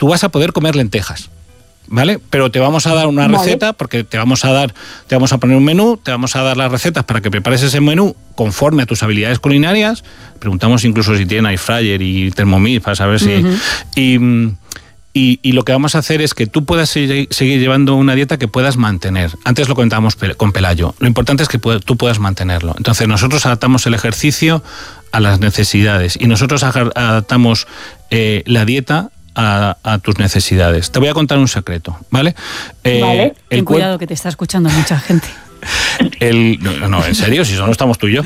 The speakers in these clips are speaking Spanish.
tú vas a poder comer lentejas, ¿vale? Pero te vamos a dar una receta, porque te vamos a poner un menú, te vamos a dar las recetas para que prepares ese menú conforme a tus habilidades culinarias. Preguntamos incluso si tienen air fryer y Thermomix para saber si... Y lo que vamos a hacer es que tú puedas seguir llevando una dieta que puedas mantener. Antes lo comentábamos con Pelayo. Lo importante es que tú puedas mantenerlo. Entonces nosotros adaptamos el ejercicio a las necesidades y nosotros adaptamos la dieta a tus necesidades. Te voy a contar un secreto, ¿vale? Vale. Ten cuidado que te está escuchando mucha gente. No, en serio, si solo estamos tú y yo.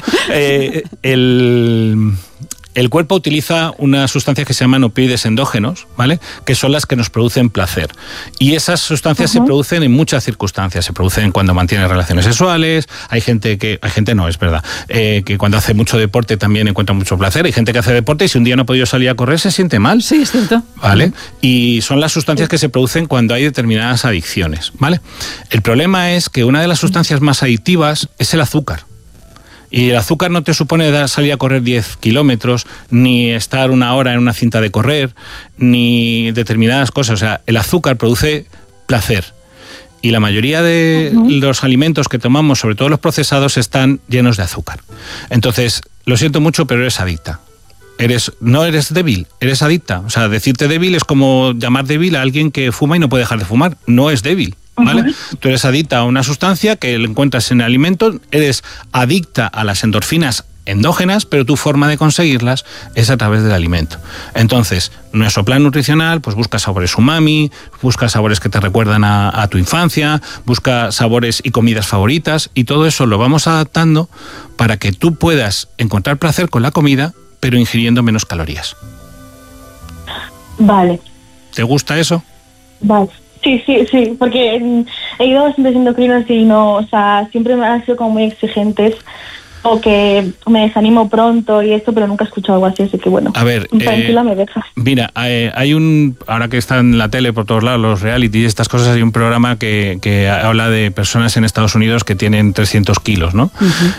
El cuerpo utiliza unas sustancias que se llaman opioides endógenos, ¿vale? Que son las que nos producen placer. Y esas sustancias se producen en muchas circunstancias. Se producen cuando mantienes relaciones sexuales, hay gente que cuando hace mucho deporte también encuentra mucho placer. Hay gente que hace deporte y si un día no ha podido salir a correr se siente mal. Sí, es cierto. ¿Vale? Y son las sustancias que se producen cuando hay determinadas adicciones, ¿vale? El problema es que una de las sustancias más adictivas es el azúcar. Y el azúcar no te supone salir a correr 10 kilómetros, ni estar una hora en una cinta de correr, ni determinadas cosas. O sea, el azúcar produce placer. Y la mayoría de los alimentos que tomamos, sobre todo los procesados, están llenos de azúcar. Entonces, lo siento mucho, pero eres adicta. No eres débil, eres adicta. O sea, decirte débil es como llamar débil a alguien que fuma y no puede dejar de fumar. No es débil. ¿Vale? Tú eres adicta a una sustancia que encuentras en el alimento, eres adicta a las endorfinas endógenas, pero tu forma de conseguirlas es a través del alimento. Entonces, nuestro plan nutricional pues busca sabores umami, busca sabores que te recuerdan a tu infancia, busca sabores y comidas favoritas, y todo eso lo vamos adaptando para que tú puedas encontrar placer con la comida, pero ingiriendo menos calorías. Vale. ¿Te gusta eso? Vale. Sí, porque he ido a bastante endocrinos y no, o sea, siempre me han sido como muy exigentes o que me desanimo pronto y esto, pero nunca he escuchado algo así que bueno, a ver, tranquila me dejas. Mira, ahora que está en la tele por todos lados, los reality y estas cosas, hay un programa que habla de personas en Estados Unidos que tienen 300 kilos, ¿no?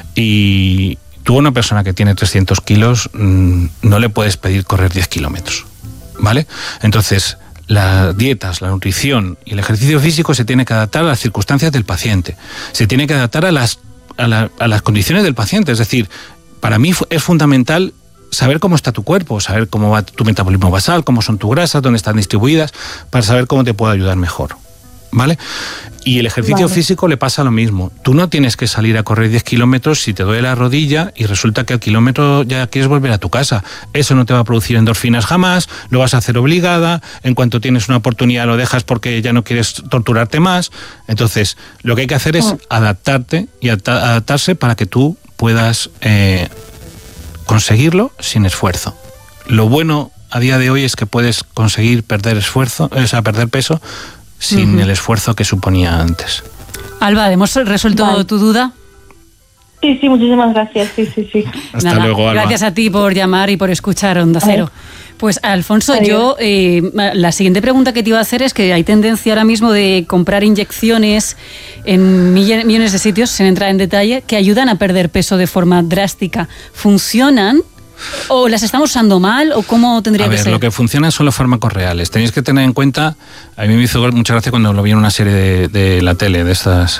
Y tú a una persona que tiene 300 kilos no le puedes pedir correr 10 kilómetros, ¿vale? Entonces, las dietas, la nutrición y el ejercicio físico se tiene que adaptar a las circunstancias del paciente, se tiene que adaptar a las condiciones del paciente. Es decir, para mí es fundamental saber cómo está tu cuerpo, saber cómo va tu metabolismo basal, cómo son tus grasas, dónde están distribuidas, para saber cómo te puedo ayudar mejor, ¿vale? Y el ejercicio físico le pasa lo mismo. Tú no tienes que salir a correr 10 kilómetros si te duele la rodilla y resulta que al kilómetro ya quieres volver a tu casa. Eso no te va a producir endorfinas jamás, lo vas a hacer obligada, en cuanto tienes una oportunidad lo dejas porque ya no quieres torturarte más. Entonces, lo que hay que hacer es adaptarte y adaptarse para que tú puedas conseguirlo sin esfuerzo. Lo bueno a día de hoy es que puedes conseguir perder peso sin el esfuerzo que suponía antes. Alba, ¿hemos resuelto tu duda? Sí, muchísimas gracias. Sí. Hasta luego, Alba. Gracias a ti por llamar y por escuchar Onda Cero. Pues, Alfonso, yo la siguiente pregunta que te iba a hacer es que hay tendencia ahora mismo de comprar inyecciones en millones de sitios, sin entrar en detalle, que ayudan a perder peso de forma drástica. ¿Funcionan? ¿O las estamos usando mal? ¿O cómo tendría que ser? Lo que funciona son los fármacos reales. Tenéis que tener en cuenta, a mí me hizo mucha gracia cuando lo vi en una serie de la tele, de estas.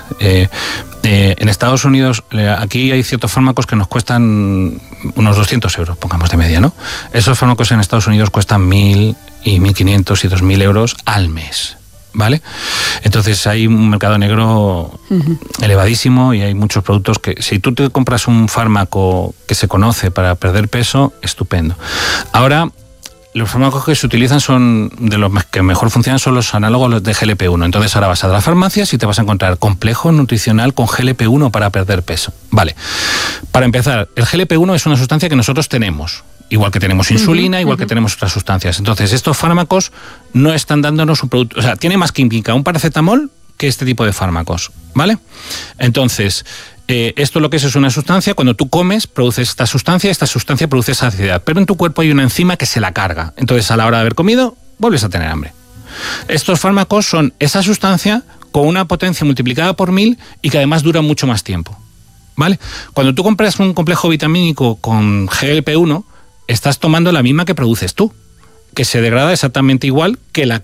En Estados Unidos, aquí hay ciertos fármacos que nos cuestan unos 200 euros, pongamos de media, ¿no? Esos fármacos en Estados Unidos cuestan 1.000 y 1.500 y 2.000 euros al mes. ¿Vale? Entonces hay un mercado negro elevadísimo y hay muchos productos que, si tú te compras un fármaco que se conoce para perder peso, estupendo. Ahora, los fármacos que se utilizan son de los que mejor funcionan, son los análogos de GLP-1. Entonces ahora vas a las farmacias y te vas a encontrar complejo nutricional con GLP-1 para perder peso. Vale. Para empezar, el GLP-1 es una sustancia que nosotros tenemos. Igual que tenemos insulina, igual que tenemos otras sustancias. Entonces, estos fármacos no están dándonos un producto... O sea, tiene más química un paracetamol que este tipo de fármacos, ¿vale? Entonces, esto lo que es una sustancia, cuando tú comes, produces esta sustancia produce saciedad, pero en tu cuerpo hay una enzima que se la carga. Entonces, a la hora de haber comido, vuelves a tener hambre. Estos fármacos son esa sustancia con una potencia multiplicada por 1000 y que además dura mucho más tiempo, ¿vale? Cuando tú compras un complejo vitamínico con GLP-1, estás tomando la misma que produces tú, que se degrada exactamente igual que la